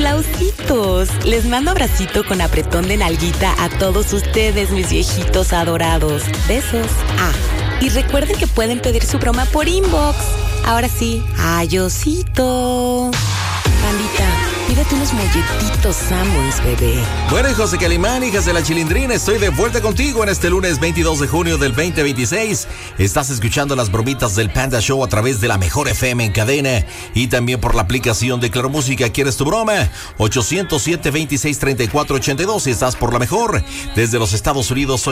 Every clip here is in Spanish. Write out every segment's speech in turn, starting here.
aplausitos. Les mando abracito con apretón de nalguita a todos ustedes, mis viejitos adorados. Besos. Y recuerden que pueden pedir su broma por inbox. Ahora sí, adiosito. Bandita, pídete unos molletitos Sanborns, bebé. Bueno, hijos de Calimán, hijas de la Chilindrina, estoy de vuelta contigo en este lunes 22 de junio del 2026. Estás escuchando las bromitas del Panda Show a través de la Mejor FM en cadena y también por la aplicación de Claro Música. ¿Quieres tu broma? 807-2634-82 si estás por la Mejor. Desde los Estados Unidos,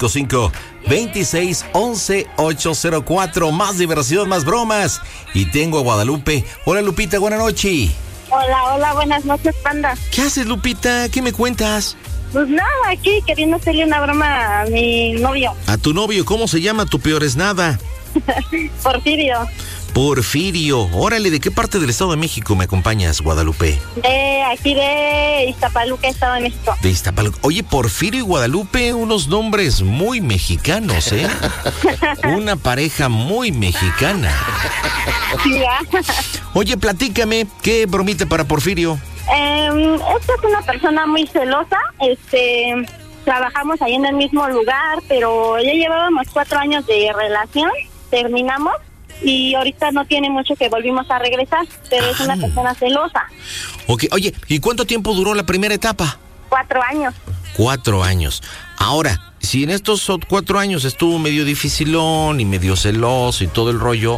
855-2611-804. Más diversión, más bromas. Y tengo a Guadalupe. Hola, Lupita, buenas noches. Hola, buenas noches, Panda. ¿Qué haces, Lupita? ¿Qué me cuentas? Pues nada, aquí queriendo hacerle una broma a mi novio. ¿A tu novio? ¿Cómo se llama tu peor es nada? Porfirio. Porfirio. Órale, ¿de qué parte del Estado de México me acompañas, Guadalupe? Aquí de Iztapaluca, Estado de México. De Iztapaluca. Oye, Porfirio y Guadalupe, unos nombres muy mexicanos, ¿eh? Una pareja muy mexicana. Ya. Oye, platícame, ¿qué bromita para Porfirio? Esta es una persona muy celosa. Trabajamos ahí en el mismo lugar, pero ya llevábamos 4 años de relación. Terminamos. Y ahorita no tiene mucho que volvimos a regresar, pero es una persona celosa. Ok, oye, ¿y cuánto tiempo duró la primera etapa? 4 años. 4 años. Ahora, si en estos 4 años estuvo medio dificilón y medio celoso y todo el rollo,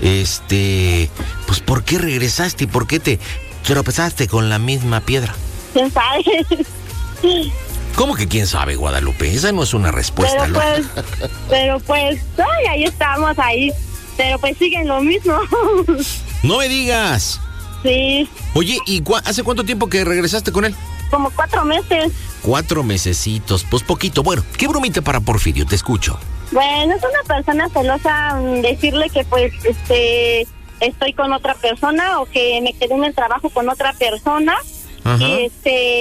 pues ¿por qué regresaste y por qué te tropezaste con la misma piedra? ¿Quién sabe? ¿Cómo que quién sabe, Guadalupe? Esa no es una respuesta. Pero pues, ahí estamos, ahí. Pero pues siguen lo mismo. ¡No me digas! Sí. Oye, ¿y hace cuánto tiempo que regresaste con él? Como 4 meses. 4 mesecitos, pues poquito. Bueno, ¿qué bromita para Porfirio? Te escucho. Bueno, es una persona celosa decirle que pues estoy con otra persona o que me quedé en el trabajo con otra persona. Ajá. Y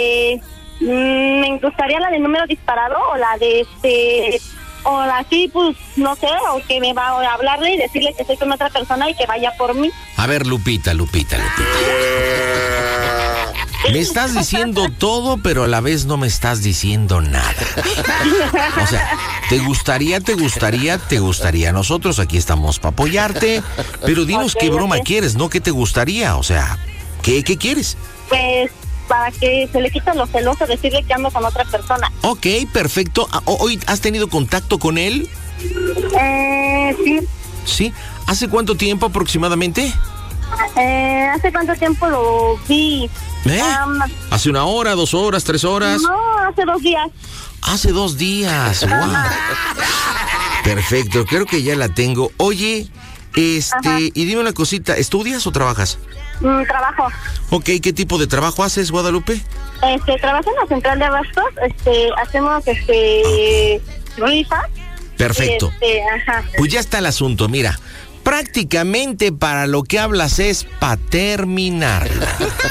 me gustaría la de número disparado o la de o así, pues, no sé, o que me va a hablarle y decirle que estoy con otra persona y que vaya por mí. A ver, Lupita. Me estás diciendo todo, pero a la vez no me estás diciendo nada. O sea, ¿te gustaría? Nosotros aquí estamos para apoyarte, pero dinos qué broma quieres, ¿no? ¿Qué te gustaría? O sea, ¿qué quieres? Pues para que se le quite lo celoso, decirle que ando con otra persona. Ok, perfecto. ¿Hoy has tenido contacto con él? Sí. ¿Sí? ¿Hace cuánto tiempo aproximadamente? ¿Hace cuánto tiempo lo vi? ¿Hace 1 hora, 2 horas, 3 horas? No, hace 2 días. Hace 2 días, wow. Perfecto, creo que ya la tengo. Oye, y dime una cosita, ¿estudias o trabajas? Trabajo. Ok, ¿qué tipo de trabajo haces, Guadalupe? Trabajo en la central de abastos, hacemos rifas. Perfecto. Pues ya está el asunto, mira. Prácticamente para lo que hablas es para terminarla.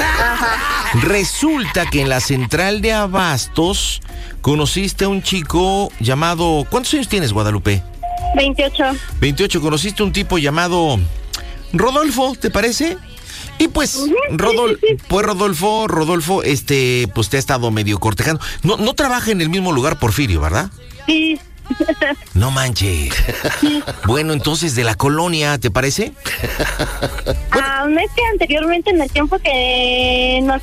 Resulta que en la central de abastos conociste a un chico llamado... ¿Cuántos años tienes, Guadalupe? 28. 28, conociste a un tipo llamado Rodolfo, ¿te parece? Y pues, Rodolfo, pues te ha estado medio cortejando. No trabaja en el mismo lugar, Porfirio, ¿verdad? Sí. No manches. Bueno, entonces de la colonia, ¿te parece? Bueno. Es que anteriormente, en el tiempo que no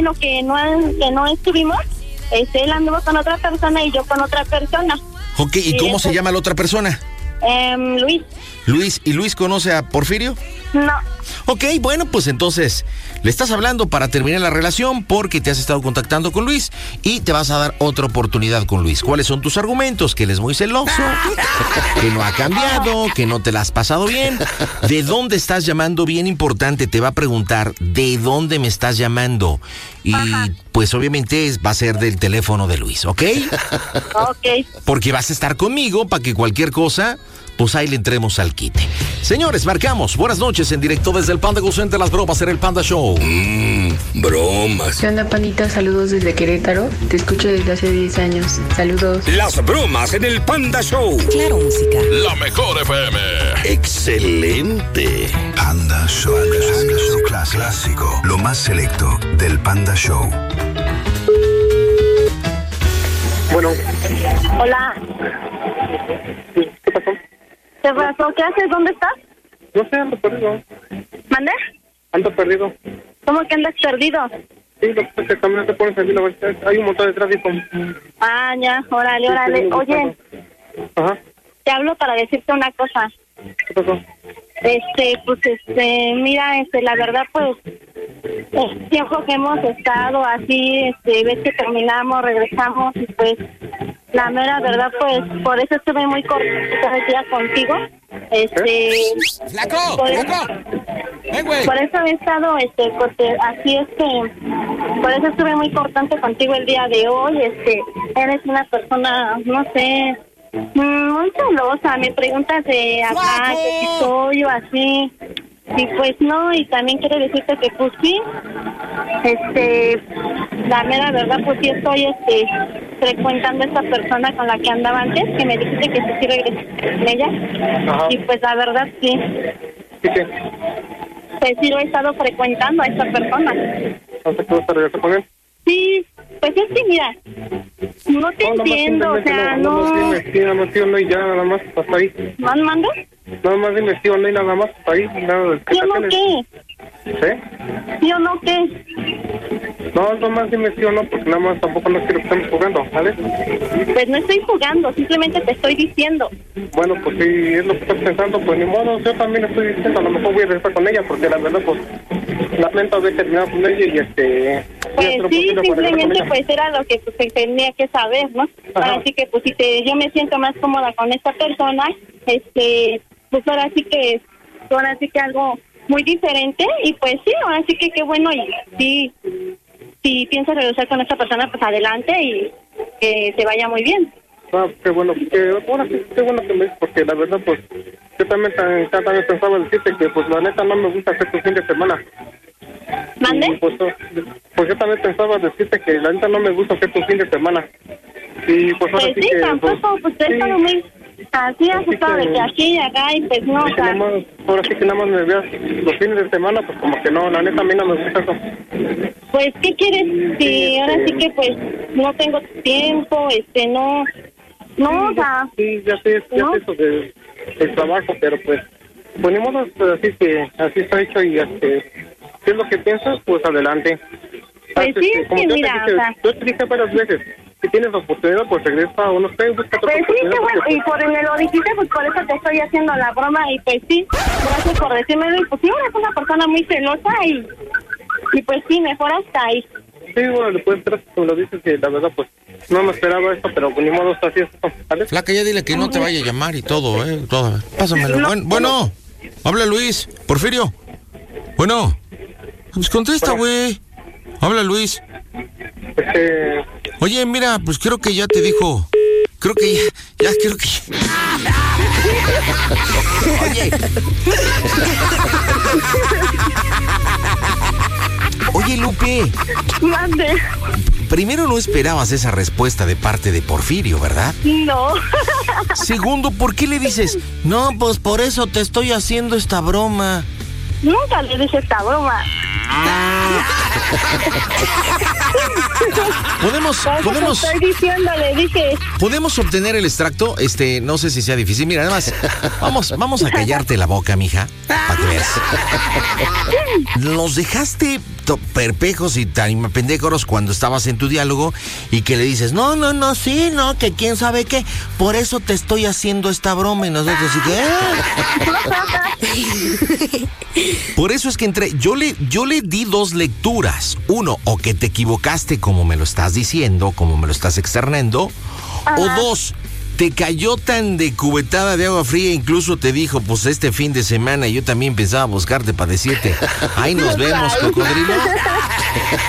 estuvimos, él anduvo con otra persona y yo con otra persona. Ok, ¿y cómo se llama la otra persona? Luis. Luis, ¿y Luis conoce a Porfirio? No. Ok, bueno, pues entonces le estás hablando para terminar la relación porque te has estado contactando con Luis y te vas a dar otra oportunidad con Luis. ¿Cuáles son tus argumentos? Que él es muy celoso, que no ha cambiado, que no te la has pasado bien. ¿De dónde estás llamando? Bien importante, te va a preguntar, ¿de dónde me estás llamando? Y pues obviamente va a ser del teléfono de Luis, ¿ok? Ok. Porque vas a estar conmigo para que cualquier cosa... pues ahí le entremos al quite. Señores, marcamos. Buenas noches, en directo desde el Panda Go Center, las bromas en el Panda Show. Bromas. ¿Qué onda, pandita? Saludos desde Querétaro. Te escucho desde hace 10 años. Saludos. Las bromas en el Panda Show. Claro, música. La mejor FM. Excelente. Panda Show. Clásico. Lo más selecto del Panda Show. Bueno. Hola. ¿Qué pasó? ¿Qué pasó? ¿Qué haces? ¿Dónde estás? No sé, ando perdido. ¿Mande? Ando perdido. ¿Cómo que andas perdido? Sí, lo que pasa es que también te pones aquí, hay un montón de tráfico. Ah, ya, órale. Oye, Ajá. te hablo para decirte una cosa. ¿Qué pasó? Mira, la verdad, pues, el tiempo que hemos estado así, ves que terminamos, regresamos, y pues, la mera verdad, pues, por eso estuve muy cortita el día contigo. ¡Flaco! Por eso he estado, por eso estuve muy cortante contigo el día de hoy. Eres una persona, no sé, muy celosa. Me preguntas de acá, que si soy o así. Y pues no, y también quiero decirte que pues sí, la mera verdad, pues sí estoy, frecuentando a esta persona con la que andaba antes, que me dijiste que sí regresé con ella. Ajá. Y pues la verdad sí. ¿Y qué? Pues sí lo he estado frecuentando a esta persona. ¿Hasta que vas a regresar con él? Sí, pues es que mira, no te entiendo, o sea, no... Nada más sí o no y ya, nada más, hasta ahí. ¿Mando? Nada más dime sí o no y nada más, hasta ahí. Nada, ¿Sí o no qué? ¿Sí? ¿Sí o no qué? No, nada más dime sí o no, porque nada más tampoco no quiero que estemos jugando, ¿vale? Pues no estoy jugando, simplemente te estoy diciendo. Bueno, pues si es lo que estás pensando, pues ni modo, yo también estoy diciendo, a lo mejor voy a regresar con ella, porque la verdad, pues, lamento haber terminado con ella y Pues sí, simplemente pues era lo que pues, tenía que saber, ¿no? Ajá. Así que pues si yo me siento más cómoda con esta persona, pues ahora sí que algo muy diferente, y pues sí, ahora sí que qué bueno, y sí, si piensas regresar con esta persona, pues adelante y que te vaya muy bien. Ah, qué bueno, ahora sí, qué bueno que me dices, porque la verdad, pues, yo también pensaba decirte que, pues, la neta no me gusta hacer tu fin de semana. ¿Mande? Y, pues yo también pensaba decirte que la neta no me gusta hacer tu fin de semana. Y pues ahora Pues sí, que, tampoco, pues he estado muy así asustado de que aquí y acá, y pues no, o sea... Ahora sí que nada más me veas los fines de semana, pues como que no, la neta a mí no me gusta eso. Pues, ¿qué quieres? Si ahora sí que, pues, no tengo tiempo, no, o sea... Sí, ya sé eso del trabajo, pero pues ni modo, pues, así está hecho, y si es lo que piensas, pues adelante. Pues sí, es que mira, o sea... Yo te dije varias veces, si tienes la oportunidad, pues regresa o no sé, busca otra Pues sí, oportunidad. qué bueno, porque, y por me lo dijiste, pues por eso te estoy haciendo la broma, y pues sí, gracias por decírmelo, y pues sí, eres una persona muy celosa, y pues sí, mejor hasta ahí. Sí, bueno, le puedes esperar, como lo dices, que la verdad, pues, no me esperaba esto, pero ni modo, está así, ¿vale? Flaca, ya dile que no te vaya a llamar y todo, todo. Pásamelo. No, Bueno, habla Luis. Porfirio. Bueno. Pues contesta, güey. Habla Luis. Oye, mira, pues creo que ya te dijo. Creo que ya creo que... Oye, Lupe. Mande. Primero, no esperabas esa respuesta de parte de Porfirio, ¿verdad? No. Segundo, ¿por qué le dices? No, pues por eso te estoy haciendo esta broma. Nunca le dije esta broma. Podemos Estoy diciendo, le dije. ¿Podemos obtener el extracto? No sé si sea difícil. Mira, además, vamos a callarte la boca, mija, para que veas. Los dejaste perplejos y tan pendejos cuando estabas en tu diálogo, y que le dices, no, sí, no, que quién sabe qué, por eso te estoy haciendo esta broma, y nosotros así que... Por eso es que yo le di dos lecturas. Uno, o que te equivocaste como me lo estás diciendo, como me lo estás externando. Ajá. O dos, te cayó tan de cubetada de agua fría, incluso te dijo, pues este fin de semana yo también pensaba buscarte para decirte, ahí nos vemos, cocodrilo.